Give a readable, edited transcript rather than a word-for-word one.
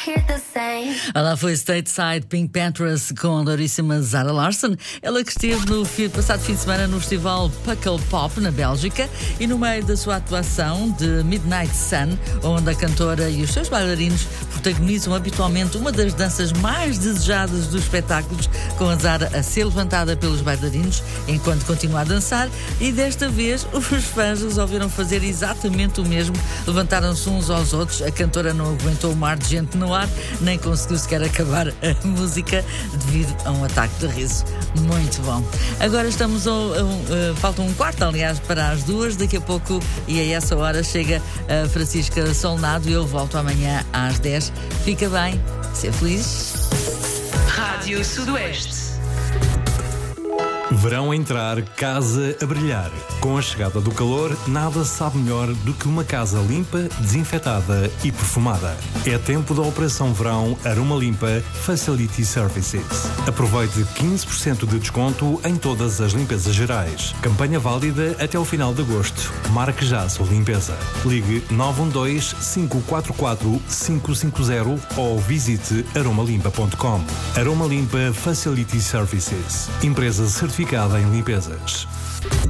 hear the same. Ela foi Stateside Pink Panthers com a lauríssima Zara Larsson. Ela que esteve no passado fim de semana no festival Puckle Pop, na Bélgica, e no meio da sua atuação de Midnight Sun, onde a cantora e os seus bailarinos protagonizam habitualmente uma das danças mais desejadas dos espetáculos, com a Zara a ser levantada pelos bailarinos enquanto continua a dançar, e desta vez os fãs resolveram fazer exatamente o mesmo. Levantaram-se uns aos outros. A cantora não aguentou o mar de gente no ar, nem conseguiu sequer acabar a música devido a um ataque de riso. Muito bom. Agora estamos falta um quarto, aliás, para as 2. Daqui a pouco, e a essa hora, chega a Francisca Solnado e eu volto amanhã às 10. Fica bem, ser feliz. Rádio Sudoeste. Verão a entrar, casa a brilhar. Com a chegada do calor, nada sabe melhor do que uma casa limpa, desinfetada e perfumada. É tempo da Operação Verão Aroma Limpa Facility Services. Aproveite 15% de desconto em todas as limpezas gerais. Campanha válida até o final de agosto. Marque já a sua limpeza. Ligue 912-544-550 ou visite aromalimpa.com. Aroma Limpa Facility Services. Empresa certificada em limpezas.